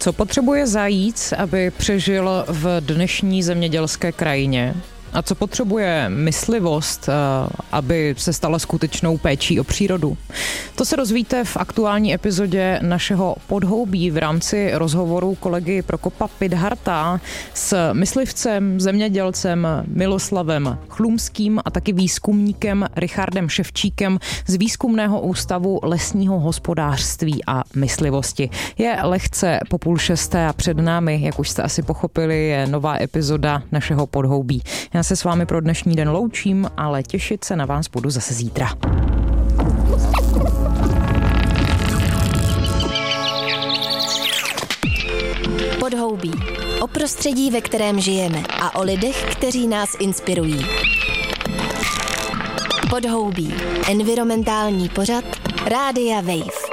Co potřebuje zajíc, aby přežil v dnešní zemědělské krajině? A co potřebuje myslivost, aby se stala skutečnou péčí o přírodu? To se dozvíte v aktuální epizodě našeho Podhoubí v rámci rozhovoru kolegy Prokopa Pidharta s myslivcem, zemědělcem Miloslavem Chlumským a taky výzkumníkem Richardem Ševčíkem z Výzkumného ústavu lesního hospodářství a myslivosti. Je lehce po 5:30 a před námi, jak už jste asi pochopili, je nová epizoda našeho Podhoubí. Já se s vámi pro dnešní den loučím, ale těšit se na vás budu zase zítra. Podhoubí. O prostředí, ve kterém žijeme a o lidech, kteří nás inspirují. Podhoubí. Environmentální pořad Rádia Wave.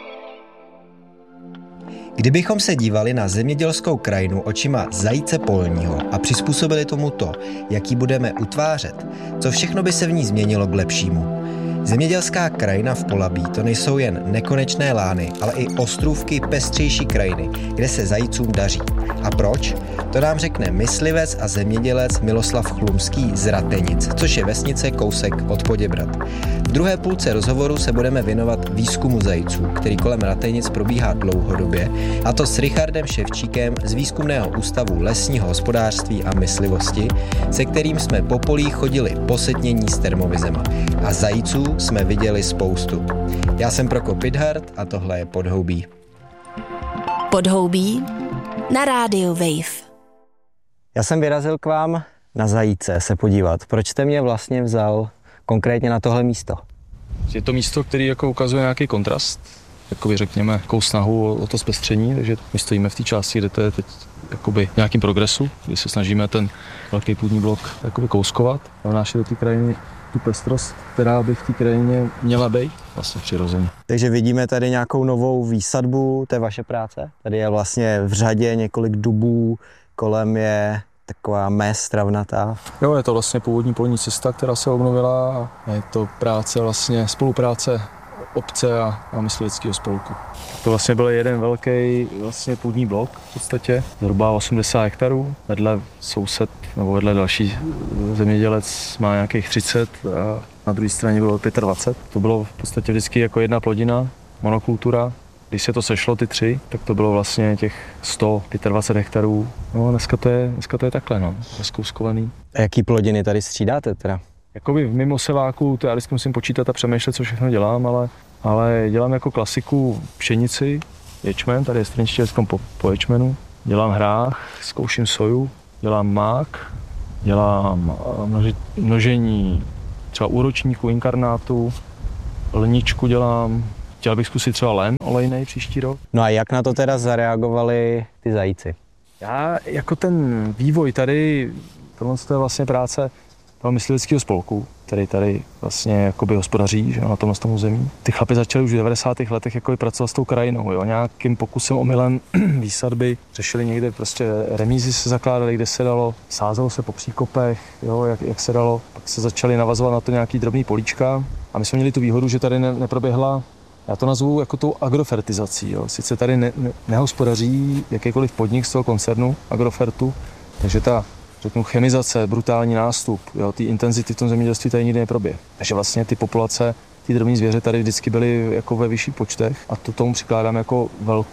Kdybychom se dívali na zemědělskou krajinu očima zajíce polního a přizpůsobili tomu to, jak ji budeme utvářet, co všechno by se v ní změnilo k lepšímu. Zemědělská krajina v Polabí to nejsou jen nekonečné lány, ale i ostrůvky pestřejší krajiny, kde se zajícům daří. A proč? To nám řekne myslivec a zemědělec Miloslav Chlumský z Ratenic, což je vesnice kousek od Poděbrad. V druhé půlce rozhovoru se budeme věnovat výzkumu zajíců, který kolem Ratenic probíhá dlouhodobě, a to s Richardem Ševčíkem z Výzkumného ústavu lesního hospodářství a myslivosti, se kterým jsme po polích chodili po setnění s termovizema. A zajíců jsme viděli spoustu. Já jsem Prokop Pidhart a tohle je Podhoubí. Podhoubí na rádiu Wave. Já jsem vyrazil k vám na zajíce se podívat. Proč jste mě vlastně vzal konkrétně na tohle místo? Je to místo, který jako ukazuje nějaký kontrast, jakoby řekněme, jakou snahu o to zpestření, takže my stojíme v té části, kde to je teď jakoby nějakým progresu, kdy se snažíme ten velký půdní blok jakoby kouskovat a vnášet do té krajiny tu pestrost, která by v té krajině měla být vlastně přirozeně. Takže vidíme tady nějakou novou výsadbu, to je vaše práce? Tady je vlastně v řadě několik dubů, kolem je taková mez travnatá. Jo, je to vlastně původní polní cesta, která se obnovila a je to práce vlastně, spolupráce obce a mysliveckého spolku. To vlastně byl jeden velký vlastně půdní blok v podstatě, zhruba 80 hektarů, vedle soused nebo vedle další zemědělec má nějakých 30 a na druhé straně bylo 25. To bylo v podstatě vždycky jako jedna plodina, monokultura. Když se to sešlo ty tři, tak to bylo vlastně těch 125 hektarů. No dneska to je takhle, no, rozkouskovaný. A jaký plodiny tady střídáte teda? Jakoby mimo seváku, to já vždycky musím počítat a přemýšlet, co všechno dělám, ale dělám jako klasiku pšenici, ječmen, tady je straničtě po ječmenu. Dělám hrách, zkouším soju, dělám mák, dělám množení třeba úročníku, inkarnátu, lničku dělám. Chtěl bych zkusit třeba len olejnej příští rok. No a jak na to teda zareagovali ty zajíci? Já jako ten vývoj tady, tohle je vlastně práce toho mysliveckého spolku, který tady vlastně jakoby hospodaří, že na tomhle území. Ty chlapi začali už v 90. letech jakoby pracovat s tou krajinou, jo, nějakým pokusem omylem výsadby. Řešili někde prostě remízy se zakládaly, kde se dalo, sázelo se po příkopech, jo, jak se dalo. Pak se začali navazovat na to nějaký drobný políčka a my jsme měli tu výhodu, že tady neproběhla, já to nazvu jako tou agrofertizací, jo. Sice tady nehospodaří jakýkoliv podnik z toho koncernu Agrofertu, takže ta, řeknu, chemizace, brutální nástup, jo, ty intenzity v tom zemědělství tady nikdy neproběh. Takže vlastně ty populace, ty drobní zvěře tady vždycky byly jako ve vyšších počtech a to tomu přikládám jako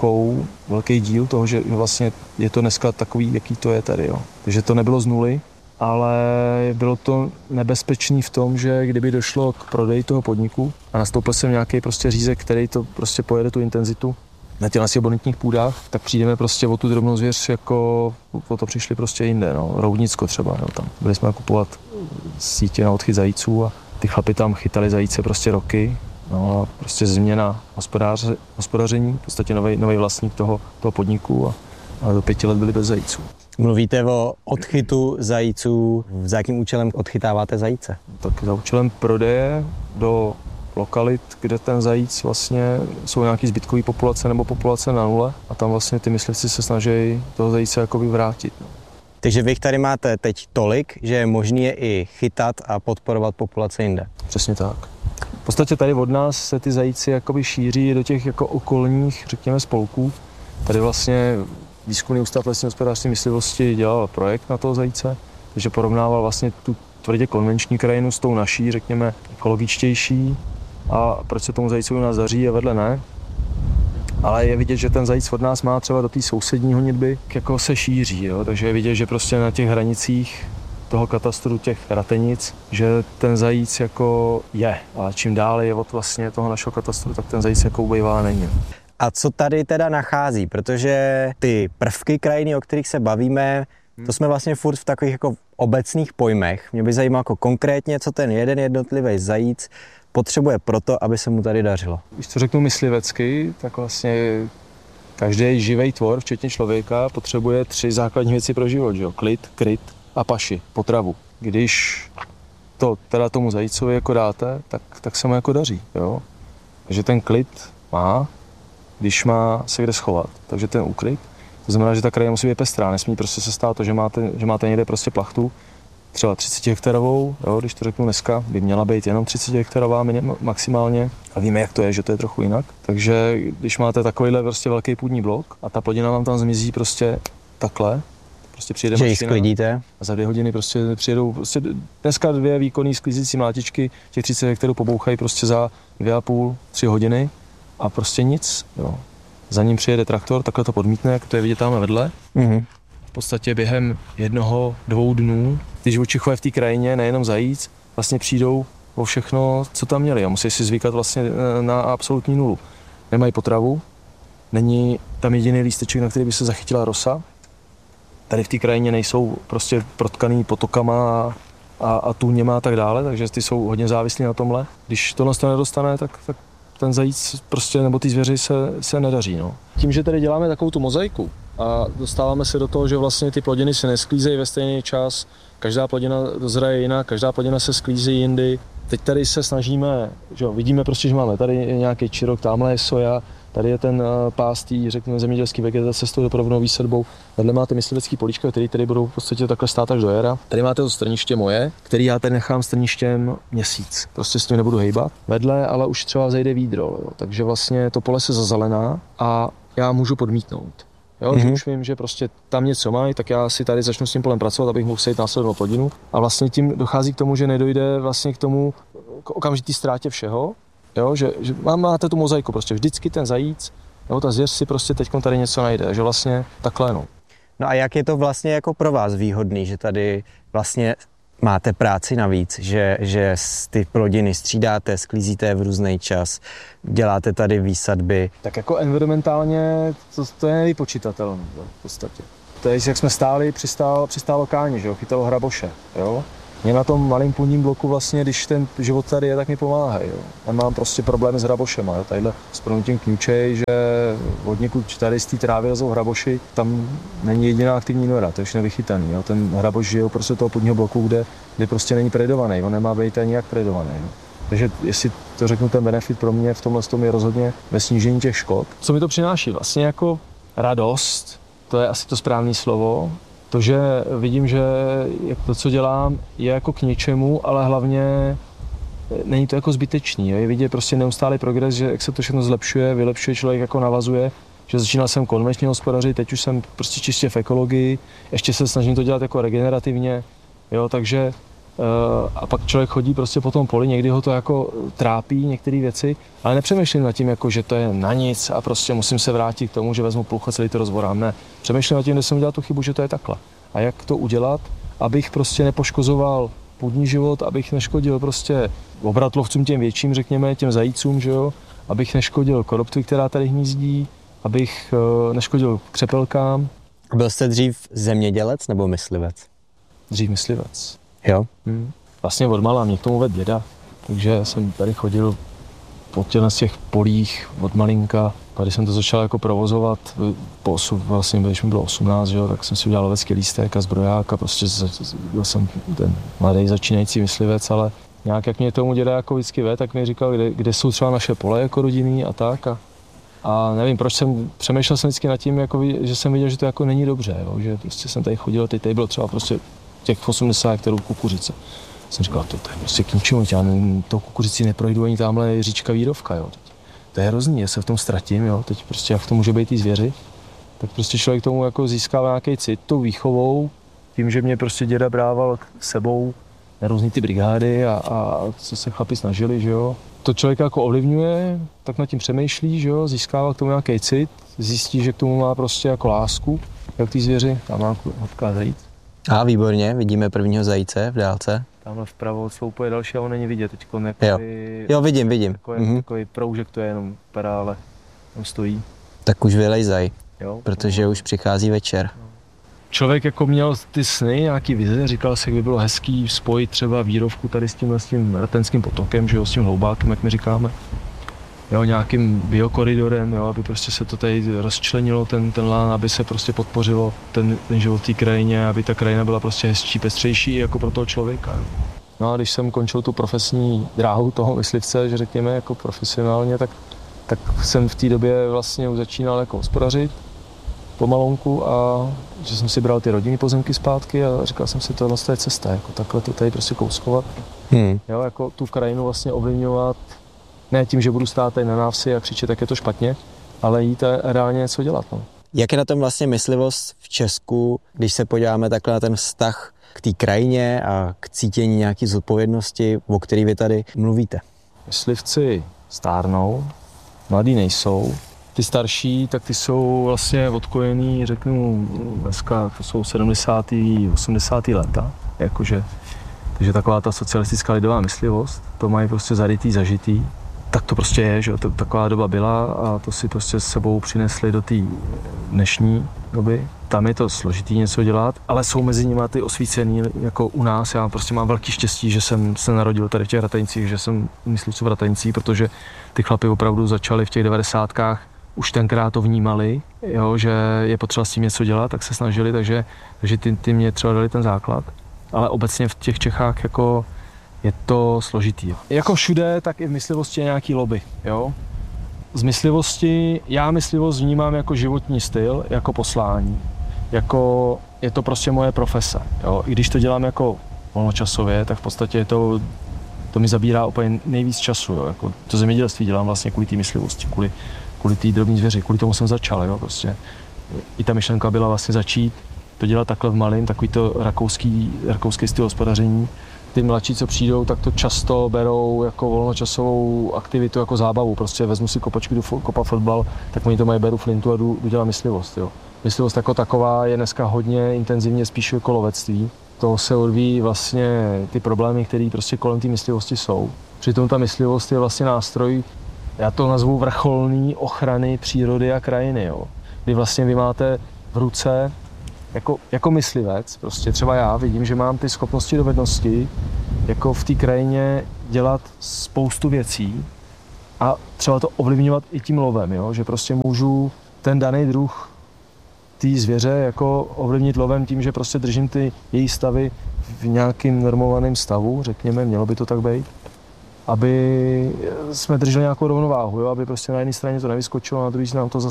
velký díl toho, že vlastně je to dneska takový, jaký to je tady, jo. Takže to nebylo z nuly, ale bylo to nebezpečný v tom, že kdyby došlo k prodeji toho podniku a nastoupil jsem nějaký prostě řízek, který to prostě pojede tu intenzitu na těch bonitních půdách, tak přijdeme prostě o tu drobnou zvěř, jako o to přišli prostě jinde, no, Roudnicko třeba, jo, tam byli jsme kupovat sítě na odchyt zajíců a ty chlapi tam chytali zajíce prostě roky, no a prostě změna hospodaření, v podstatě nový vlastník toho podniku a do 5 let byli bez zajíců. Mluvíte o odchytu zajíců, za jakým účelem odchytáváte zajíce? Tak za účelem prodeje do lokalit, kde ten zajíc vlastně jsou nějaký zbytkový populace nebo populace na nule a tam vlastně ty myslivci se snaží toho zajíce jakoby vrátit. No. Takže vy jich tady máte teď tolik, že je možné je i chytat a podporovat populace jinde. Přesně tak. V podstatě tady od nás se ty zajíci jakoby šíří do těch jako okolních, řekněme, spolků, Tady vlastně Výzkumný ústav lesního hospodářství myslivosti dělal projekt na toho zajíce, takže porovnával vlastně tu tvrdě konvenční krajinu s tou naší, řekněme, ekologičtější a proč se tomu zajíci u nás daří a vedle ne. Ale je vidět, že ten zajíc od nás má třeba do té sousední honitby, jako se šíří, jo? Takže je vidět, že prostě na těch hranicích toho katastru těch ratenic, že ten zajíc jako je, ale čím dále je od vlastně toho našeho katastru, tak ten zajíc jako ubejvá není. A co tady teda nachází? Protože ty prvky krajiny, o kterých se bavíme, to jsme vlastně furt v takových jako obecných pojmech. Mě by zajímalo jako konkrétně, co ten jeden jednotlivý zajíc potřebuje proto, aby se mu tady dařilo. Když to řeknu myslivecky, tak vlastně každý živý tvor, včetně člověka, potřebuje 3 základní věci pro život. Že jo? Klid, kryt a paši, potravu. Když to teda tomu zajícovi jako dáte, tak se mu jako daří. Jo? Takže ten klid má, když má se kde schovat. Takže ten úkryt, to znamená, že ta krajina musí být pestrá. Nesmí prostě se stát to, že máte někde prostě plachtu, třeba 30 hektarovou, jo, když to řeknu dneska, by měla být jenom 30 hektarová maximálně. A víme, jak to je, že to je trochu jinak. Takže když máte takovýhle prostě velký půdní blok a ta plodina vám tam zmizí prostě takhle, prostě přijede že mašina sklidíte a za 2 hodiny prostě přijedou, prostě dneska 2 výkonný sklízící mlátičky, těch 30 hektarů pobouchají prostě za 2,5-3 hodiny a prostě nic, jo. Za ním přijede traktor, takhle to podmítne, jak to je vidět tam vedle. Mm-hmm. V podstatě během 1-2 dnů ty živočichové v té krajině, nejenom zajíc, vlastně přijdou o všechno, co tam měli a musí si zvykat vlastně na absolutní nulu. Nemají potravu, není tam jediný lísteček, na který by se zachytila rosa. Tady v té krajině nejsou prostě protkaný potokama a tůněma a tak dále, takže ty jsou hodně závislí na tomhle. Když tohle to nedostane, tak ten zajíc prostě, nebo ty zvěři se nedaří. No. Tím, že tady děláme takovou tu mozaiku a dostáváme se do toho, že vlastně ty plodiny se nesklízejí ve stejný čas, každá plodina dozraje jinak, každá plodina se sklízí jindy. Teď tady se snažíme, že jo, vidíme prostě, že máme tady nějaký čirok, tamhle je soja, tady je ten pástý, řekněme, zemědělský vegetace s tou doprovodnou výsadbou. Vedle máte myslivecký políčka, který tady budou v podstatě takhle stát až do jara. Tady máte to strniště moje, který já tady nechám strništěm měsíc. Prostě s tím nebudu hejbat. Vedle ale už třeba zejde výdro, jo. Takže vlastně to pole se zazelená a já můžu podmítnout. Jo, že už vím, že prostě tam něco mají, tak já si tady začnu s tím polem pracovat, abych mohl sejít následnou plodinu. A vlastně tím dochází k tomu, že nedojde vlastně k tomu k okamžitý ztrátě všeho. Jo, že máte tu mozaiku, prostě vždycky ten zajíc, jo, ta zvěř si prostě teďkom tady něco najde, že vlastně takhle no. No a jak je to vlastně jako pro vás výhodný, že tady vlastně máte práci navíc, že ty plodiny střídáte, sklízíte v různý čas, děláte tady výsadby? Tak jako environmentálně to je nevypočitatelné v podstatě. To je, jak jsme stáli, přistálo káni, že jo, chytalo hraboše, jo. Mě na tom malém půdním bloku vlastně, když ten život tady je, tak mi pomáhají. Nemám prostě problém s hrabošema. Jo. Tadyhle s proměnutím kňučej, že od někud tady z té trávy lezou hraboši, tam není jediná aktivní nora, to je všechno vychytaný. Jo. Ten hraboš žije prostě toho půdního bloku, kde prostě není predovaný, on nemá být ani jak predovaný. Jo. Takže jestli to řeknu, ten benefit pro mě v tomhle tom je rozhodně ve snížení těch škod. Co mi to přináší? Vlastně jako radost, to je asi to správné slovo. To, že vidím, že to, co dělám, je jako k něčemu, ale hlavně není to jako zbytečný. Je vidět prostě neustálý progres, že jak se to všechno zlepšuje, vylepšuje, člověk jako navazuje, že začínal jsem konvenčně hospodařit, teď už jsem prostě čistě v ekologii, ještě se snažím to dělat jako regenerativně, jo, takže a pak člověk chodí prostě po tom poli, někdy ho to jako trápí některé věci, ale nepřemýšlím nad tím, jako, že to je na nic a prostě musím se vrátit k tomu, že vezmu pluch a celý to rozvorám. Ne, přemýšlím nad tím, že jsem udělal tu chybu, že to je takhle. A jak to udělat, abych prostě nepoškozoval půdní život, abych neškodil prostě obratlovcům těm větším, řekněme, těm zajícům, že jo, abych neškodil koroptvi, která tady hnízdí, abych neškodil křepelkám. Byl jste dřív zemědělec nebo myslivec? Dřív myslivec. Jo. Vlastně odmala mě k tomu vedl děda, takže jsem tady chodil po těch polích od malinka. Když jsem to začal jako provozovat, vlastně, když mi bylo 18, že jo, tak jsem si udělal lovecký lístek a zbroják a prostě byl jsem ten mladý začínající myslivec, ale nějak jak mě tomu děda jako vždycky ve, tak mi říkal, kde jsou třeba naše pole jako rodinný a tak. A nevím, proč přemýšlel jsem vždycky nad tím, jako, že jsem viděl, že to jako není dobře, jo, že prostě jsem tady chodil, tady bylo třeba prostě těch 80 hektarů kukuřice. Jsem říkal, to je prostě k ničemu, já tou kukuřici neprojdu ani tamhle říčka Vírovka, jo. To je hrozný, já se v tom ztratím, jo, teď prostě jak to může být ty zvěři. tak prostě člověk tomu jako získává nějaký cit tou výchovou, tím, že mě prostě děda brával sebou na různý ty brigády a co se chlapi snažili, že jo. To člověka jako ovlivňuje, tak nad tím přemýšlí, že jo, získává k tomu nějaký cit, zjistí, že k tomu má prostě jako lásku, jak ty zvěři, tam mám hodká zajíc. A výborně, vidíme prvního zajíce v dálce. Tamhle vpravo sloupuje další a on není vidět teď. Jo, vidím. Takový proužek, to je jenom pera, ale tam stojí. Tak už vylejzaj, jo, protože už přichází večer. Člověk jako měl ty sny, nějaký vize, říkal si, jak by bylo hezký spojit třeba Vírovku tady s tím Rtenským potokem, že jo, s tím hloubákem, jak my říkáme. Jo, nějakým biokoridorem, jo, aby prostě se to tady rozčlenilo, ten lán, aby se prostě podpořilo ten život v té krajině, aby ta krajina byla prostě hezčí, pestřejší jako pro toho člověka. Jo. No a když jsem končil tu profesní dráhu toho myslivce, že řekněme jako profesionálně, tak jsem v té době vlastně už začínal jako hospodařit pomalonku a že jsem si bral ty rodinné pozemky zpátky a říkal jsem si, tohle je cesta, jako takhle to tady prostě kouskovat. Jo, jako tu krajinu vlastně ovlivňovat, ne tím, že budu stát tady na návsi a křičet, tak je to špatně, ale jít a reálně něco dělat. No. Jak je na tom vlastně myslivost v Česku, když se podíváme takhle na ten vztah k té krajině a k cítění nějaké zodpovědnosti, o který vy tady mluvíte? Myslivci stárnou, mladí nejsou. Ty starší, tak ty jsou vlastně odkojený, řeknu, dneska to jsou 70. 80. léta, jakože, takže taková ta socialistická lidová myslivost, to mají prostě zarytý, zažitý. Tak to prostě je, že taková doba byla a to si prostě s sebou přinesli do té dnešní doby. Tam je to složitý něco dělat, ale jsou mezi nimi ty osvícený, jako u nás. Já prostě mám velký štěstí, že jsem se narodil tady v těch Ratajnicích, že jsem myslivců v Ratajnicích, protože ty chlapi opravdu začali v těch 90kách, už tenkrát to vnímali, jo, že je potřeba s tím něco dělat, tak se snažili, takže ty mě třeba dali ten základ. Ale obecně v těch Čechách jako je to složitý. Jako všude, tak i v myslivosti je nějaký lobby, jo. Z myslivosti, já myslivost vnímám jako životní styl, jako poslání. Jako, je to prostě moje profese, jo. I když to dělám jako volnočasově, tak v podstatě to mi zabírá úplně nejvíc času, jo. Jako to zemědělství dělám vlastně kvůli té myslivosti, kvůli té drobné zvěři, kvůli tomu jsem začal, jo, prostě. I ta myšlenka byla vlastně začít to dělat takhle v malém, takový to rakouský styl hospodaření. Ty mladší, co přijdou, tak to často berou jako volnočasovou aktivitu, jako zábavu. Prostě vezmu si kopačku, jdu kopat fotbal, tak oni to mají, beru flintu a jdu dělat myslivost. Jo. Myslivost jako taková je dneska hodně intenzivně spíš jako lovectví. To se odvíjí vlastně ty problémy, které prostě kolem té myslivosti jsou. Přitom ta myslivost je vlastně nástroj, já to nazvu vrcholný ochrany přírody a krajiny. Jo. Kdy vlastně vy máte v ruce jako myslivec, prostě třeba já vidím, že mám ty schopnosti, dovednosti, jako v té krajině dělat spoustu věcí a třeba to ovlivňovat i tím lovem, jo? Že prostě můžu ten daný druh té zvěře jako ovlivnit lovem tím, že prostě držím ty její stavy v nějakým normovaném stavu, řekněme, mělo by to tak být, aby jsme drželi nějakou rovnováhu, jo? Aby prostě na jedné straně to nevyskočilo, na druhé straně nám to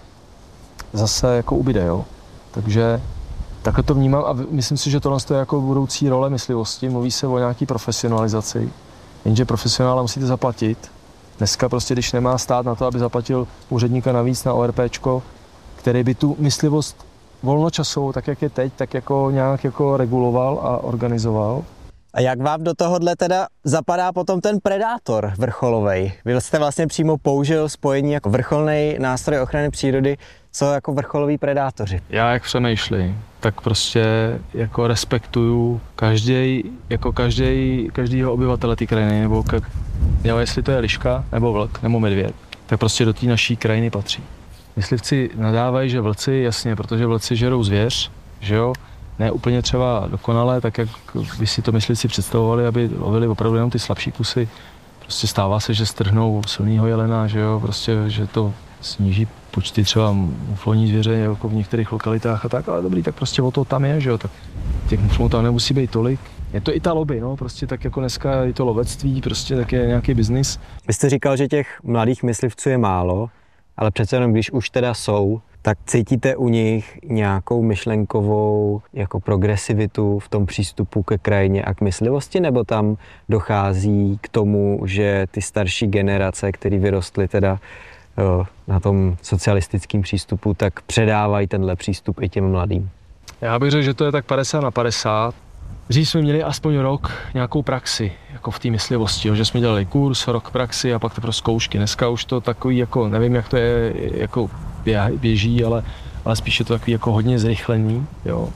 zase jako ubyde, jo? Takže takhle to vnímám a myslím si, že tohle je jako budoucí role myslivosti. Mluví se o nějaký profesionalizaci, jenže profesionála musíte zaplatit. Dneska prostě, když nemá stát na to, aby zaplatil úředníka navíc na ORPčko, který by tu myslivost volnočasovou, tak jak je teď, tak jako nějak jako reguloval a organizoval. A jak vám do tohohle teda zapadá potom ten predátor vrcholovej? Vy jste vlastně přímo použil spojení jako vrcholný nástroj ochrany přírody, co jako vrcholoví predátoři. Já jak přemýšlím, tak prostě jako respektuju každýho obyvatele té krajiny, nebo jestli to je liška, nebo vlk, nebo medvěd, tak prostě do té naší krajiny patří. Myslivci nadávají, že vlci, jasně, protože vlci žerou zvěř, že jo, ne úplně třeba dokonale, tak jak by si to myslivci představovali, aby lovili opravdu jenom ty slabší kusy. Prostě stává se, že strhnou silného jelena, že jo, prostě, že to sníží počty třeba muflonní zvěře jako v některých lokalitách a tak, ale dobrý, tak prostě o to tam je, že jo, tak těch muflonů tam nemusí být tolik. Je to i ta lobby, no, prostě tak jako dneska je to lovectví, prostě tak je nějaký biznis. Vy jste říkal, že těch mladých myslivců je málo, ale přece jenom když už teda jsou, tak cítíte u nich nějakou myšlenkovou jako progresivitu v tom přístupu ke krajině a k myslivosti, nebo tam dochází k tomu, že ty starší generace, které vyrostly teda na tom socialistickém přístupu, tak předávají tenhle přístup i těm mladým? Já bych řekl, že to je tak 50/50. Dřív jsme měli aspoň rok nějakou praxi, jako v té myslivosti, že jsme dělali kurz, rok praxi a pak teprve zkoušky. Dneska už to takový, jako nevím, jak to je, jako běží, ale spíš je to takový jako hodně zrychlený, jo.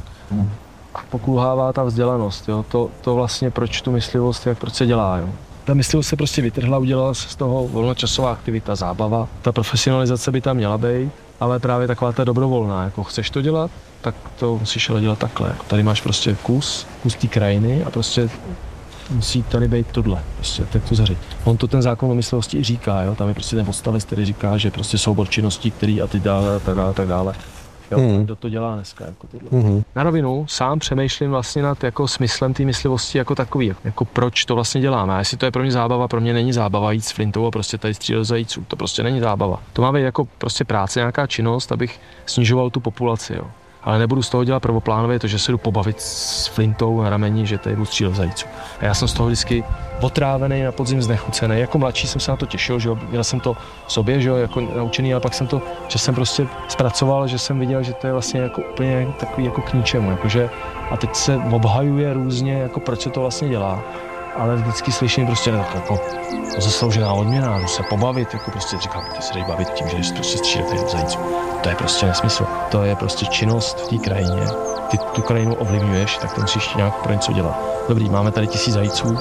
A pokulhává ta vzdělanost, jo. To vlastně, proč tu myslivost, proč se dělá, jo. Ta myslivost se prostě vytrhla, udělala se z toho volnočasová aktivita, zábava. Ta profesionalizace by tam měla být, ale právě taková ta dobrovolná, jako chceš to dělat, tak to musíš ale dělat takhle. Tady máš prostě kus té krajiny a prostě musí tady být tohle, prostě tak to zařít. On to ten zákon o myslivosti i říká, jo? Tam je prostě ten odstavec, který říká, že prostě soubor činností, který a ty dále a tak dále. Jo, kdo to dělá dneska, jako tohle. Na rovinu sám přemýšlím vlastně nad jako smyslem té myslivosti jako takový, jako proč to vlastně děláme. A jestli to je pro mě zábava, pro mě není zábava jít s flintou a prostě tady střílet zajíců, to prostě není zábava. To má být jako prostě práce, nějaká činnost, abych snižoval tu populaci, jo. Ale nebudu z toho dělat prvoplánově to, že se jdu pobavit s flintou na rameni, že tady budu střílet zajíců. A já jsem z toho vždycky otrávený, na podzim znechucený. Jako mladší jsem se na to těšil, že jo, měl jsem to v sobě, že jo, jako naučený, ale pak jsem to, že jsem prostě zpracoval, že jsem viděl, že to je vlastně jako úplně takový jako k ničemu, jakože a teď se obhajuje různě, jako proč se to vlastně dělá. Ale vždycky slyším prostě jako zasloužená odměna, jdu se pobavit, jako prostě říkám, ty se jdeš bavit tím, že jdeš prostě střílet tady do zajíců. To je prostě nesmysl. To je prostě činnost v té krajině. Ty tu krajinu ovlivňuješ, tak to musíš nějak pro něco dělat. Dobrý, máme tady 1000 zajíců,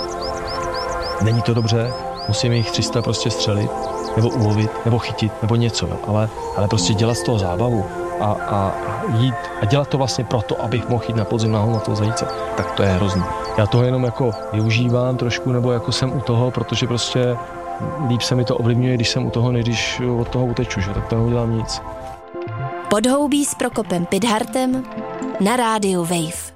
není to dobře, musíme jich 300 prostě střelit, nebo ulovit, nebo chytit, nebo něco, ale prostě dělat z toho zábavu a jít a dělat to vlastně proto, abych mohl jít na podzim na toho zajíce, tak to je hrozný. Já toho jenom jako využívám trošku, nebo jako jsem u toho, protože prostě líp se mi to ovlivňuje, když jsem u toho, než když od toho uteču, že? Tak to neudělám nic. Podhoubí s Prokopem Pidhartem na rádiu Wave.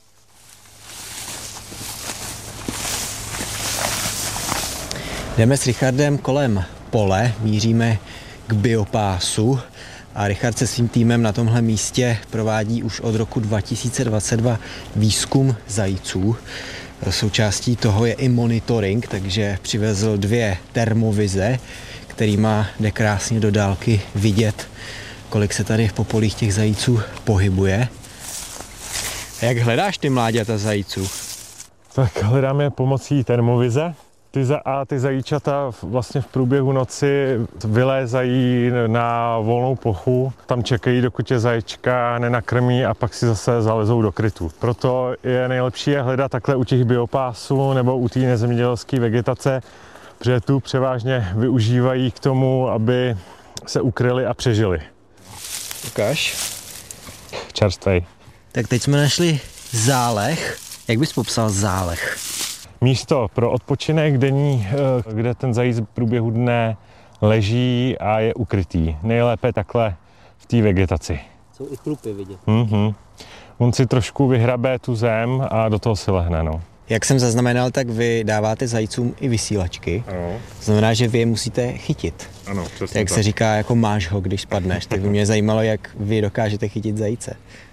Jdeme s Richardem kolem pole, míříme k biopásu a Richard se svým týmem na tomhle místě provádí už od roku 2022 výzkum zajíců. Součástí toho je i monitoring, takže přivezl 2 termovize, kterýma jde krásně do dálky vidět, kolik se tady po polích těch zajíců pohybuje. A jak hledáš ty mláďata zajíců? Tak hledáme pomocí termovize. Ty zajíčata vlastně v průběhu noci vylézají na volnou plochu, tam čekají, dokud je zajíčka nenakrmí a pak si zase zalezou do krytu. Proto je nejlepší je hledat takhle u těch biopásů nebo u té nezemědělské vegetace, protože tu převážně využívají k tomu, aby se ukryli a přežili. Ukáž. Čerstvej. Tak teď jsme našli záleh. Jak bys popsal záleh? Místo pro odpočinek denní, kde ten zajíc v průběhu dne leží a je ukrytý. Nejlépe takhle v té vegetaci. Jsou i chlupy vidět. On si trošku vyhrabe tu zem a do toho si lehne. No. Jak jsem zaznamenal, tak vy dáváte zajícům i vysílačky. Ano. To znamená, že vy je musíte chytit. Ano, přesně Jak tak. se říká, jako máš ho, když spadneš. Tak by mě zajímalo, jak vy dokážete chytit zajíce.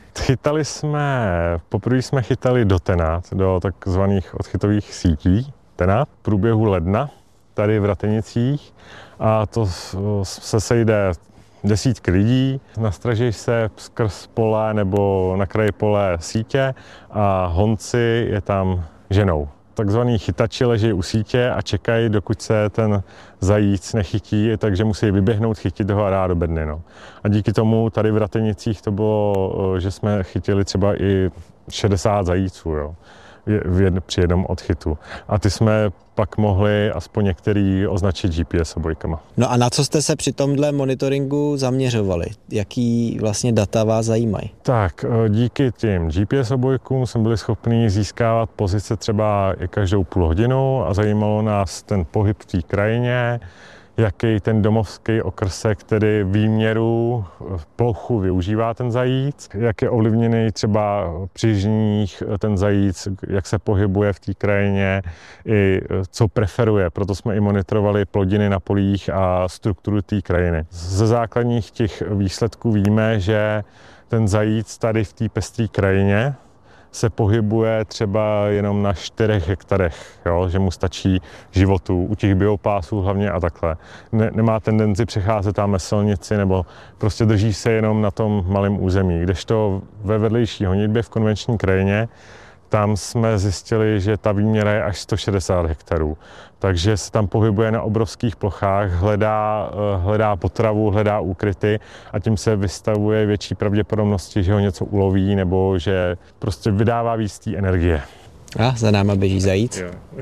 Poprvé jsme chytali do tenát, do takzvaných odchytových sítí. Tenát v průběhu ledna, tady v Ratenicích. A to se sejde desítky lidí, nastraží se skrz pole nebo na kraji pole sítě a honci je tam ženou. Takzvaní chytači leží u sítě a čekají, dokud se ten zajíc nechytí, takže musí vyběhnout, chytit ho a dát do bedny. No. A díky tomu tady v Ratenicích to bylo, že jsme chytili třeba i 60 zajíců, jo, při jednom odchytu. A ty jsme pak mohli aspoň některý označit GPS obojkama. No a na co jste se při tomhle monitoringu zaměřovali? Jaký vlastně data vás zajímají? Tak, díky těm GPS obojkům jsme byli schopni získávat pozice třeba i každou půl hodinu a zajímalo nás ten pohyb v té krajině, jaký ten domovský okrsek, tedy výměru plochu využívá ten zajíc, jak je ovlivněný třeba při žních ten zajíc, jak se pohybuje v té krajině, i co preferuje. Proto jsme i monitorovali plodiny na polích a strukturu té krajiny. Ze základních těch výsledků víme, že ten zajíc tady v té pestré krajině se pohybuje třeba jenom na 4 hektarech, jo, že mu stačí životu u těch biopásů hlavně a takhle. Nemá tendenci přecházet tam silnici nebo prostě drží se jenom na tom malém území. Kdežto ve vedlejší honitbě v konvenční krajině, tam jsme zjistili, že ta výměra je až 160 hektarů. Takže se tam pohybuje na obrovských plochách, hledá potravu, hledá úkryty a tím se vystavuje větší pravděpodobnosti, že ho něco uloví nebo že prostě vydává víc té energie. A za náma běží zajíc.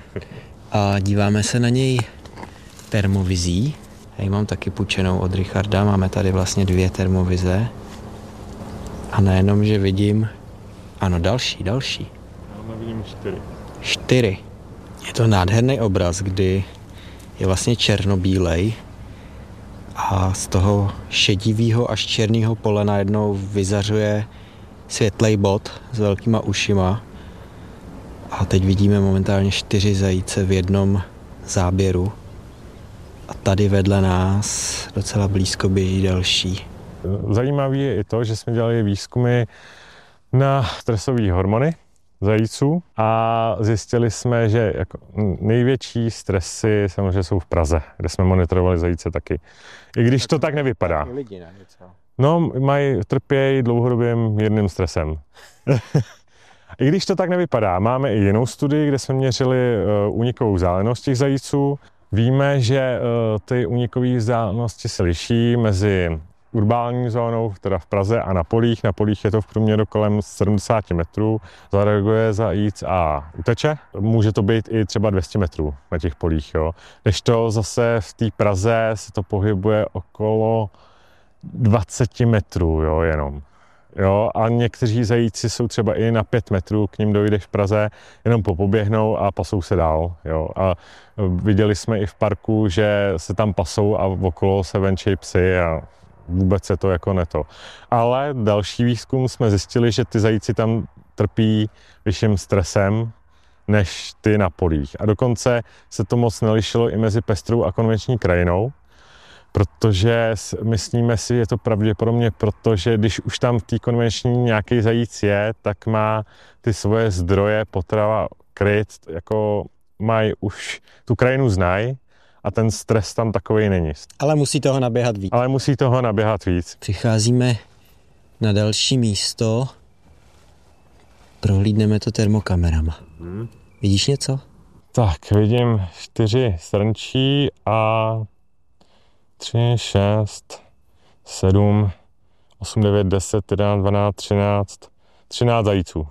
A díváme se na něj termovizí. Já ji mám taky půjčenou od Richarda, máme tady vlastně 2 termovize. A nejenom, že vidím, ano, další. Máme vidím 4. Je to nádherný obraz, kdy je vlastně černobílej a z toho šedivého až černého pole najednou vyzařuje světlej bod s velkýma ušima. A teď vidíme momentálně 4 zajíce v jednom záběru. A tady vedle nás docela blízko běží další. Zajímavé je i to, že jsme dělali výzkumy na stresové hormony zajíců a zjistili jsme, že jako největší stresy samozřejmě jsou v Praze, kde jsme monitorovali zajíce taky. I když to tak nevypadá. No, trpějí dlouhodobým jedným stresem. I když to tak nevypadá, máme i jinou studii, kde jsme měřili únikovou vzdálenost těch zajíců. Víme, že ty únikové vzdálenosti se liší mezi urbální zónou, teda v Praze a na polích. Na polích je to v průměru kolem 70 metrů. Zareaguje zajíc a uteče. Může to být i třeba 200 metrů na těch polích. Jo. Kdežto zase v té Praze se to pohybuje okolo 20 metrů jo, jenom. Jo, a někteří zajíci jsou třeba i na 5 metrů, k ním dojdeš v Praze, jenom popoběhnou a pasou se dál. Jo. A viděli jsme i v parku, že se tam pasou a okolo se venčí psy a vůbec se to jako neto. Ale další výzkum jsme zjistili, že ty zajíci tam trpí vyšším stresem než ty na polích. A dokonce se to moc nelišilo i mezi pestrou a konvenční krajinou, protože myslíme si, je to pravděpodobně proto, že když už tam v té konvenční nějaký zajíc je, tak má ty svoje zdroje potrava kryt, jako mají už tu krajinu znají a ten stres tam takovej není. Ale musí toho naběhat víc. Přicházíme na další místo, prohlídneme to termokamerama. Vidíš něco? Tak, vidím 4 srnčí a 3, 6, 7, 8, 9, 10, 11, 12, 13 zajíců.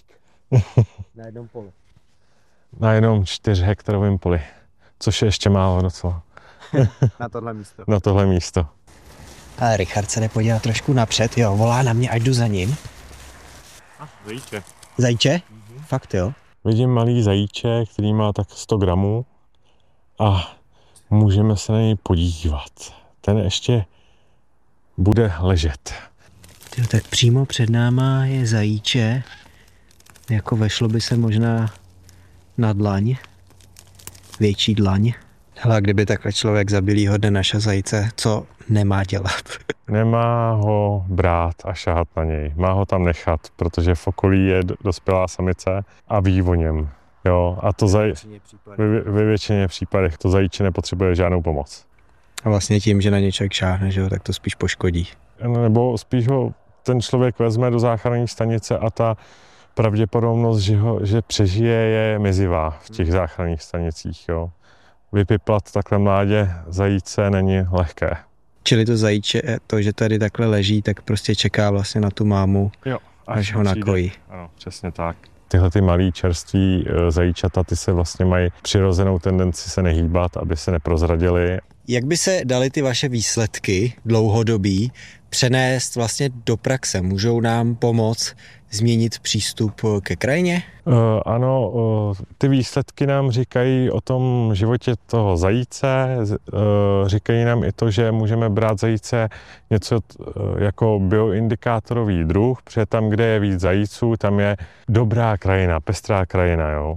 Na jednom poli. Na jednom 4 hektarovém poli, což je ještě málo docela. Na tohle místo. Ale Richard se jde podívat trošku napřed, jo, volá na mě, ať jdu za ním. Zajíče. Zajíče? Fakt jo. Vidím malý zajíče, který má tak 100 gramů a můžeme se na něj podívat. Ten ještě bude ležet. Tak přímo před náma je zajíče, jako vešlo by se možná na dlaň, větší dlaň. Hele, kdyby takhle člověk zabilýho dne naše zajíce, co nemá dělat? Nemá ho brát a šahat na něj. Má ho tam nechat, protože v okolí je dospělá samice a ví o něm. Jo, a to ve většině případech to zajíče nepotřebuje žádnou pomoc. A vlastně tím, že na ně člověk šáhne, že ho, tak to spíš poškodí. Nebo spíš ho ten člověk vezme do záchranné stanice a ta pravděpodobnost, že přežije, je mizivá v těch záchranných stanicích. Jo. Vypiplat takhle mládě zajíce není lehké. Čili to zajíče, to, že tady takhle leží, tak prostě čeká vlastně na tu mámu, jo, až ho nakojí. Ano, přesně tak. Tyhle ty malý čerství zajíčata, ty se vlastně mají přirozenou tendenci se nehýbat, aby se neprozradili. Jak by se daly ty vaše výsledky dlouhodobí přenést vlastně do praxe? Můžou nám pomoct změnit přístup ke krajině? Ano, ty výsledky nám říkají o tom životě toho zajíce, říkají nám i to, že můžeme brát zajíce něco jako bioindikátorový druh, protože tam, kde je víc zajíců, tam je dobrá krajina, pestrá krajina, jo.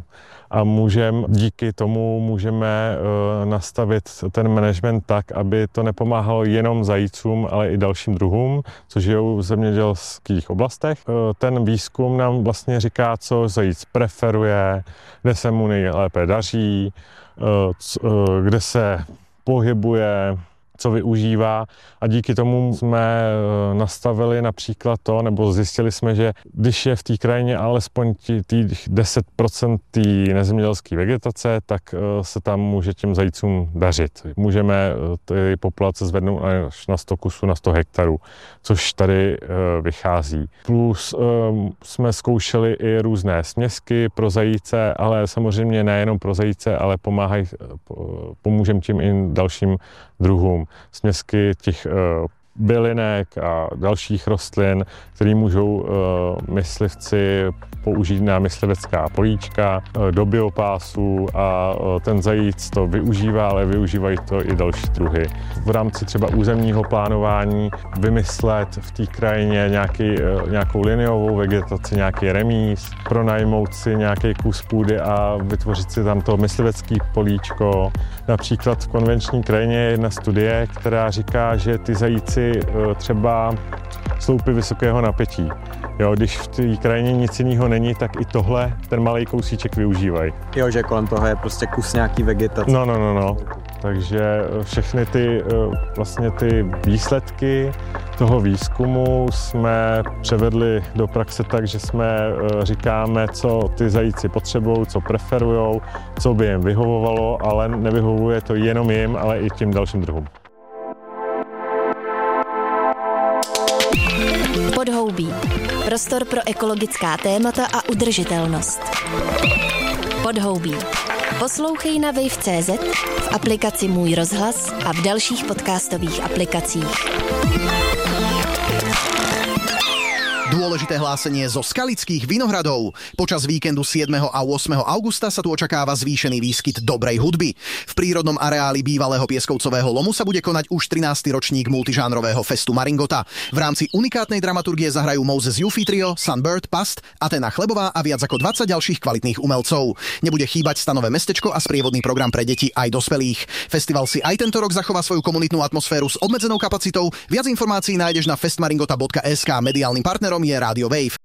a díky tomu můžeme nastavit ten management tak, aby to nepomáhalo jenom zajícům, ale i dalším druhům, co žijou v zemědělských oblastech. Ten výzkum nám vlastně říká, co zajíc preferuje, kde se mu nejlépe daří, kde se pohybuje, co využívá, a díky tomu jsme nastavili například to, nebo zjistili jsme, že když je v té krajině alespoň těch 10% té nezemědělské vegetace, tak se tam může těm zajícům dařit. Můžeme ty populace zvednout až na 100 kusů, na 100 hektarů, což tady vychází. Plus jsme zkoušeli i různé směsky pro zajíce, ale samozřejmě nejenom pro zajíce, ale pomůžeme tím i dalším druhům. Směsky těch bylinek a dalších rostlin, které můžou myslivci použít na myslivecká políčka, do biopásů, a ten zajíc to využívá, ale využívají to i další druhy. V rámci třeba územního plánování vymyslet v té krajině nějakou liniovou vegetaci, nějaký remíz, pronajmout si nějaký kus půdy a vytvořit si tam to myslivecké políčko. Například v konvenční krajině je jedna studie, která říká, že ty zajíci třeba sloupy vysokého napětí. Jo, když v té krajině nic jiného není, tak i tohle, ten malý kousíček využívají. Jo, že kolem toho je prostě kus nějaký vegetace. No. Takže všechny ty výsledky toho výzkumu jsme převedli do praxe tak, že jsme říkáme, co ty zajíci potřebují, co preferují, co by jim vyhovovalo, ale nevyhovuje to jenom jim, ale i těm dalším druhům. Podhoubí. Prostor pro ekologická témata a udržitelnost. Podhoubí. Poslouchej na wave.cz, v aplikaci Můj rozhlas a v dalších podcastových aplikacích. Dôležité hlásenie zo Skalických Vinohradov. Počas víkendu 7. a 8. augusta sa tu očakáva zvýšený výskyt dobrej hudby. V prírodnom areáli bývalého pieskovcového lomu sa bude konať už 13. ročník multižánrového festu Maringota. V rámci unikátnej dramaturgie zahrajú Moses Yuffie Trio, Sunbird, Past, Athena Chlebová a viac ako 20 ďalších kvalitných umelcov. Nebude chýbať stanové mestečko a sprievodný program pre deti aj dospelých. Festival si aj tento rok zachová svoju komunitnú atmosféru s obmedzenou kapacitou. Viac informácií nájdeš na festmaringota.sk. Mediálnym partnerom je Radio Wave.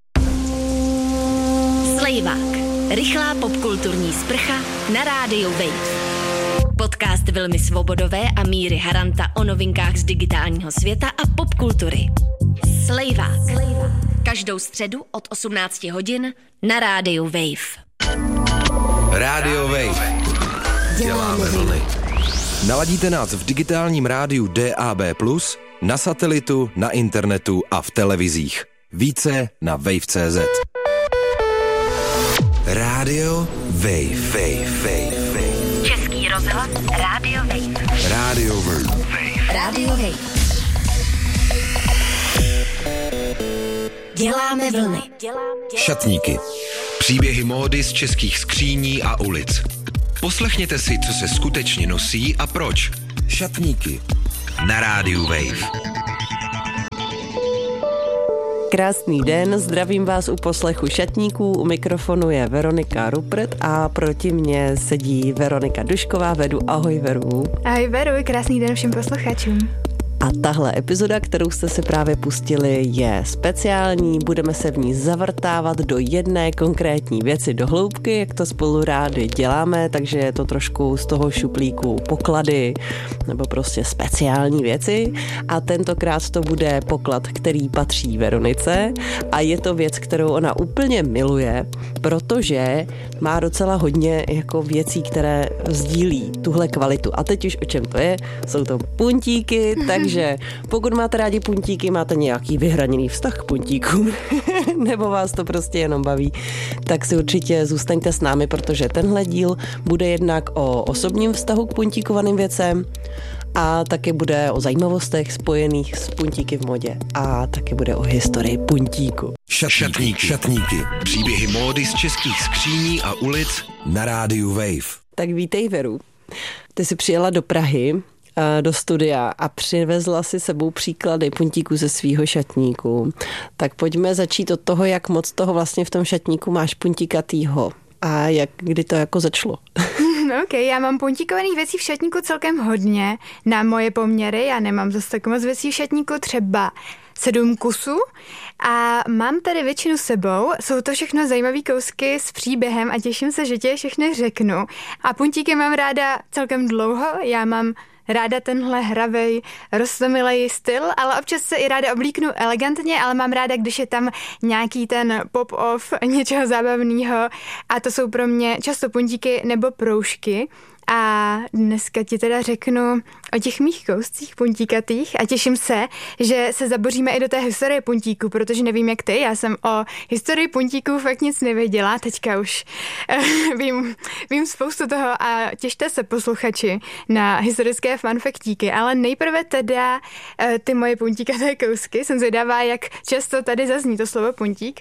Slejvák. Rychlá popkulturní sprcha na Rádiu Wave. Podcast Vilmy Svobodové a Míry Haranta o novinkách z digitálního světa a popkultury. Slejvák. Každou středu od 18 hodin na Rádiu Wave. Radio Wave. Děláme vlny. Naladíte nás v digitálním rádiu DAB+, na satelitu, na internetu a v televizích. Více na wave.cz. Radio Wave. Český rozhlas Radio Wave. Radio Wave. Radio Wave. Děláme vlny. Šatníky. Příběhy módy z českých skříní a ulic. Poslechněte si, co se skutečně nosí a proč. Šatníky. Na rádiu Wave. Krásný den, zdravím vás u poslechu Šatníků, u mikrofonu je Veronika Rupert a proti mně sedí Veronika Dušková. Vedu, ahoj Veru. Ahoj Veru, krásný den všem posluchačům. A tahle epizoda, kterou jste si právě pustili, je speciální. Budeme se v ní zavrtávat do jedné konkrétní věci do hloubky, jak to spolu rádi děláme, takže je to trošku z toho šuplíku poklady nebo prostě speciální věci. A tentokrát to bude poklad, který patří Veronice a je to věc, kterou ona úplně miluje, protože má docela hodně jako věcí, které sdílí tuhle kvalitu. A teď už o čem to je? Jsou to puntíky, takže pokud máte rádi puntíky, máte nějaký vyhraněný vztah k puntíkům, nebo vás to prostě jenom baví, tak si určitě zůstaňte s námi, protože tenhle díl bude jednak o osobním vztahu k puntíkovaným věcem a taky bude o zajímavostech spojených s puntíky v modě a taky bude o historii puntíku. Šatníky. Příběhy módy z českých skříní a ulic na rádiu Wave. Tak vítej Veru. Ty jsi přijela do Prahy do studia a přivezla si sebou příklady puntíků ze svýho šatníku. Tak pojďme začít od toho, jak moc toho vlastně v tom šatníku máš puntíkatýho. A kdy to jako začalo? OK, já mám puntíkovaných věcí v šatníku celkem hodně na moje poměry. Já nemám zase tak moc věcí v šatníku, třeba 7 kusů a mám tady většinu sebou. Jsou to všechno zajímavé kousky s příběhem a těším se, že tě všechny řeknu. A puntíky mám ráda celkem dlouho, já mám ráda tenhle hravej, roztomilej styl, ale občas se i ráda oblíknu elegantně, ale mám ráda, když je tam nějaký ten pop-off něčeho zábavného a to jsou pro mě často puntíky nebo proužky. A dneska ti teda řeknu o těch mých kouscích puntíkatých a těším se, že se zaboříme i do té historie puntíků, protože nevím jak ty, já jsem o historii puntíků fakt nic nevěděla, teďka už vím spoustu toho a těšte se posluchači na historické funfaktíky, ale nejprve teda ty moje puntíkaté kousky, jsem zvědavá, jak často tady zazní to slovo puntík.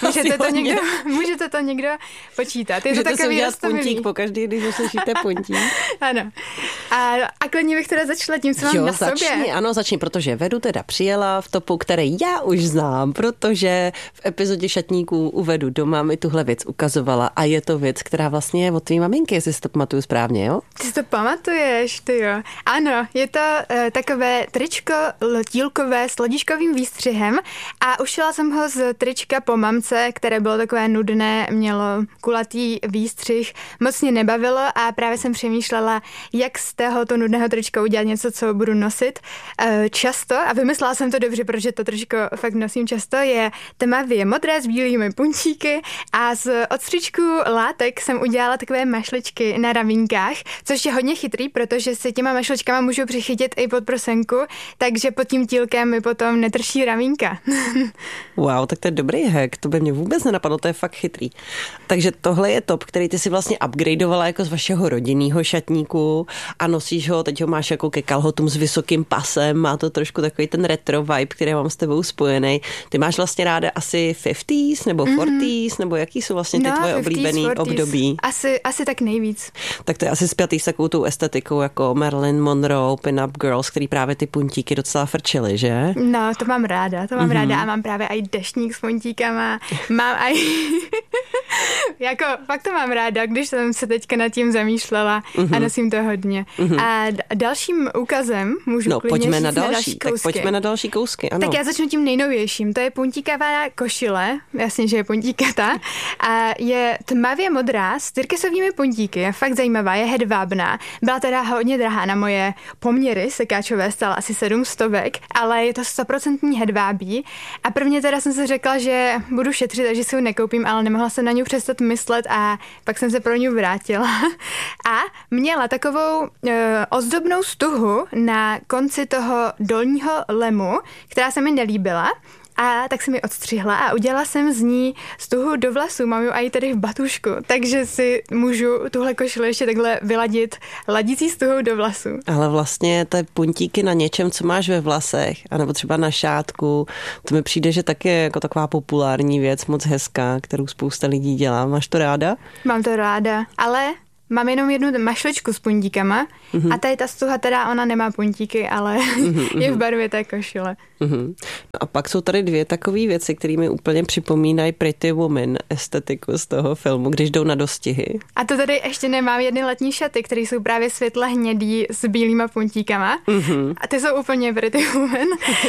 Můžete to někdo počítat. Je to takový si udělat puntík pokaždý, když uslyšíte puntík. Ano. A klidně bych teda začala tím, co mám na sobě. Ano, začni, protože Vedu teda přijela v topu, který já už znám, protože v epizodě šatníků u Vedu doma mi tuhle věc ukazovala a je to věc, která vlastně je od tvý maminky, jestli si to pamatuju správně, jo? Ty si to pamatuješ, ty jo. Ano, je to takové tričko tílkové s lodičkovým výstřihem a ušila jsem ho z trička po mamce, které bylo takové nudné, mělo kulatý výstřih, moc mě nebavilo a právě jsem přemýšlela, jak z tohoto nudného trička udělat něco, co budu nosit často a vymyslela jsem to dobře, protože to tričko fakt nosím často, je tmavě modré s bílými puntíky a z odstřičku látek jsem udělala takové mašličky na ramínkách, což je hodně chytrý, protože si těma mašličkama můžu přichytit i pod prosenku, takže pod tím tílkem mi potom netrší ramínka. Wow, tak to je dobrý hack, to by mě vůbec nenapadlo, to je fakt chytrý. Takže tohle je top, který ty si vlastně upgradeovala jako z vašeho rodinného šatníku a nosíš ho, teď ho máš jako ke kalhotům s vysokým pasem, má to trošku takový ten retro vibe, který mám s tebou spojený. Ty máš vlastně ráda asi 50s nebo 40s, nebo jaký jsou vlastně ty tvoje oblíbený 40s. Období? Asi tak nejvíc. Tak to je asi spjatý s takovou tou estetikou jako Marilyn Monroe, pin-up girls, který právě ty puntíky docela frčily, že? No, to mám ráda a mám právě i deštník s puntíkama, mám i jako fakt to mám ráda, když jsem se teďka nad tím zamýšlela a nosím to hodně. A dalším úkazem můžu klidně říct další kousky. Tak pojďme na další kousky, ano. Tak já začnu tím nejnovějším. To je puntíkavá košile, jasně, že je puntíkatá. A je tmavě modrá s tyrkysovými puntíky. Je fakt zajímavá, je hedvábná. Byla teda hodně drahá na moje poměry sekáčové, stála asi 700, ale je to 100% hedvábí. A prvně teda jsem si řekla, že budu šetřit, takže si ho nekoupím, ale nemohla jsem na ní přestat myslet a pak jsem se pro ní vrátila. A měla takovou ozdobnou stuhu na konci toho dolního lemu, která se mi nelíbila. A tak jsem ji odstřihla a udělala jsem z ní stuhu do vlasů. Mám ji i tady v batušku, takže si můžu tuhle košili ještě takhle vyladit ladící stuhou do vlasů. Ale vlastně ty puntíky na něčem, co máš ve vlasech, anebo třeba na šátku, to mi přijde, že taky je jako taková populární věc, moc hezká, kterou spousta lidí dělá. Máš to ráda? Mám to ráda, ale mám jenom jednu mašličku s puntíkama a tady ta stuha teda, ona nemá puntíky, ale je v barvě té košile. No a pak jsou tady dvě takové věci, které mi úplně připomínají Pretty Woman estetiku z toho filmu, když jdou na dostihy. A to tady ještě nemám jedny letní šaty, které jsou právě světle hnědý s bílýma puntíkama. A ty jsou úplně Pretty Woman.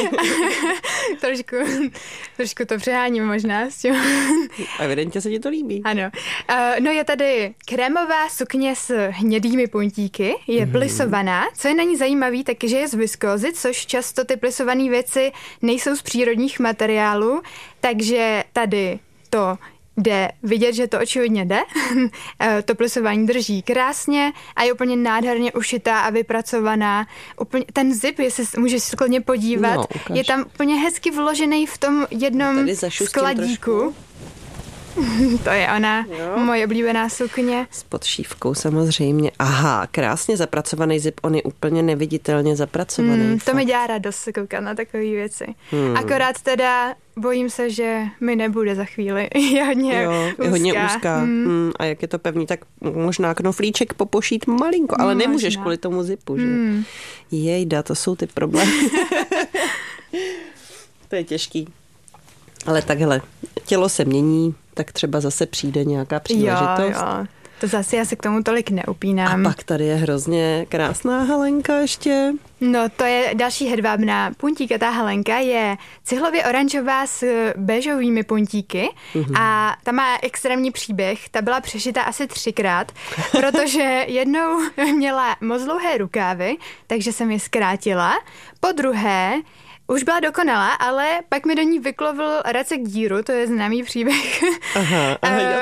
trošku to přeháním možná s tím. Evidentně se ti to líbí. Ano. No je tady krémová sukně s hnědými puntíky, je plisovaná. Co je na ní zajímavý, tak je, že je z viskózy, což často ty plisované věci nejsou z přírodních materiálů, takže tady to jde vidět, že to očividně jde. To plisování drží krásně a je úplně nádherně ušitá a vypracovaná. Úplně, ten zip, jestli můžeš se klidně podívat, je tam úplně hezky vložený v tom jednom skladíku. To je ona, moje oblíbená sukně. S podšívkou samozřejmě. Aha, krásně zapracovaný zip, on je úplně neviditelně zapracovaný. To mi dělá radost se koukat na takové věci. Akorát teda bojím se, že mi nebude za chvíli. Je hodně úzká. A jak je to pevný, tak možná knoflíček popošít malinko, ale nemůžeš kvůli tomu zipu, že? Jejda, to jsou ty problémy. To je těžký. Ale takhle, tělo se mění, tak třeba zase přijde nějaká příležitost. Jo. To zase já se k tomu tolik neupínám. A pak tady je hrozně krásná halenka ještě. No, to je další hedvábná puntíka. Ta halenka je cihlově oranžová s béžovými puntíky a ta má extrémní příběh. Ta byla přešita asi 3krát, protože jednou měla moc dlouhé rukávy, takže jsem je zkrátila. Po druhé už byla dokonalá, ale pak mi do ní vyklovil racek díru, to je známý příběh. Aha,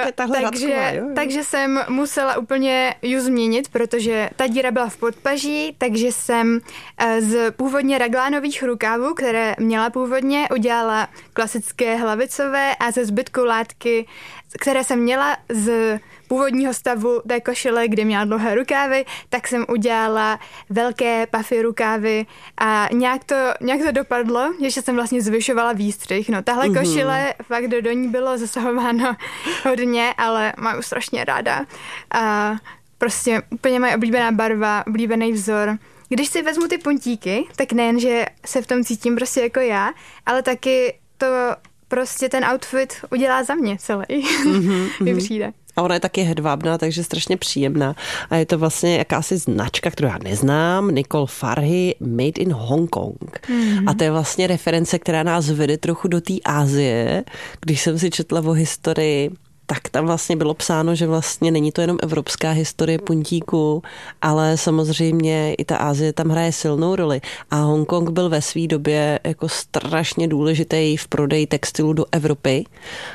takže jsem musela úplně ji změnit, protože ta díra byla v podpaží, takže jsem z původně raglánových rukávů, které měla původně, udělala klasické hlavicové a ze zbytku látky, které jsem měla z původního stavu té košile, kde měla dlouhé rukávy, tak jsem udělala velké puffy rukávy a nějak to dopadlo, že jsem vlastně zvyšovala výstřih. No, tahle košile, fakt do ní bylo zasahováno hodně, ale mám strašně ráda. A prostě úplně moje oblíbená barva, oblíbený vzor. Když si vezmu ty puntíky, tak nejen, že se v tom cítím prostě jako já, ale taky to prostě ten outfit udělá za mě celý. Mi přijde. A ona je taky hedvábná, takže strašně příjemná. A je to vlastně jakási značka, kterou já neznám, Nicole Farhi, Made in Hong Kong. A to je vlastně reference, která nás vede trochu do té Asie. Když jsem si četla o historii, tak tam vlastně bylo psáno, že vlastně není to jenom evropská historie puntíku, ale samozřejmě i ta Asie tam hraje silnou roli. A Hongkong byl ve své době jako strašně důležitý v prodeji textilu do Evropy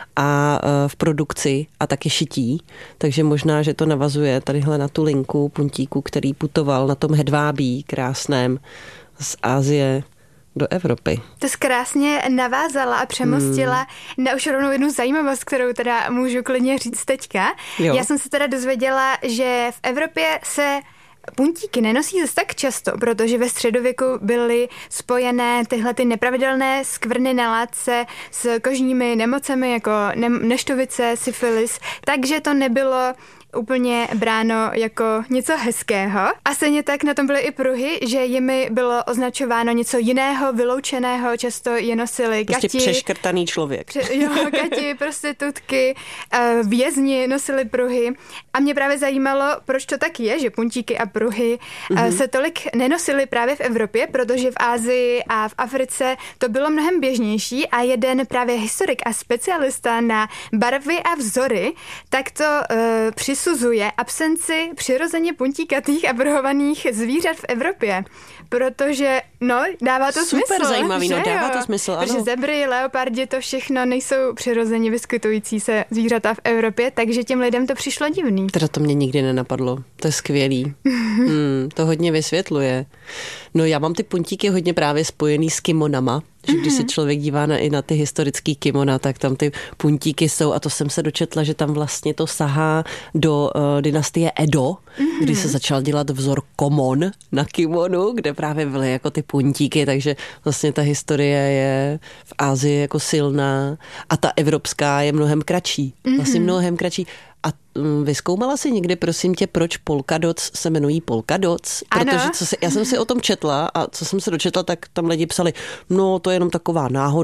a v produkci a taky šití. Takže možná, že to navazuje tadyhle na tu linku puntíku, který putoval na tom hedvábí krásném z Asie do Evropy. To krásně navázala a přemostila na už rovnou jednu zajímavost, kterou teda můžu klidně říct teďka. Jo. Já jsem se teda dozvěděla, že v Evropě se puntíky nenosí zase tak často, protože ve středověku byly spojené tyhle ty nepravidelné skvrny na látce s kožními nemocemi, jako neštovice, syfilis, takže to nebylo úplně bráno jako něco hezkého. A stejně tak na tom byly i pruhy, že jimi bylo označováno něco jiného, vyloučeného, často je nosili prostě gati. Přeškrtaný člověk. Gati, prostitutky, vězni nosili pruhy. A mě právě zajímalo, proč to tak je, že puntíky a pruhy se tolik nenosily právě v Evropě, protože v Asii a v Africe to bylo mnohem běžnější a jeden právě historik a specialista na barvy a vzory, tak to přisuzuje absenci přirozeně puntíkatých a pruhovaných zvířat v Evropě. Protože, dává to smysl. Super zajímavý, dává to smysl, ano. Protože zebry, leopardi, to všechno nejsou přirozeně vyskytující se zvířata v Evropě, takže těm lidem to přišlo divný. Teda to mě nikdy nenapadlo. To je skvělý. To hodně vysvětluje. No já mám ty puntíky hodně právě spojený s kimonama, že když se člověk dívá i na ty historický kimona, tak tam ty puntíky jsou a to jsem se dočetla, že tam vlastně to sahá do dynastie Edo, kdy se začal dělat vzor komon na kimonu, kde právě byly jako ty puntíky, takže vlastně ta historie je v Asii jako silná a ta evropská je mnohem kratší. Vlastně mnohem kratší. A vyzkoumala jsi někdy, prosím tě, proč polkadots se jmenují polkadots? Protože já jsem si o tom četla a co jsem se dočetla, tak tam lidi psali, to je jenom taková náhoda,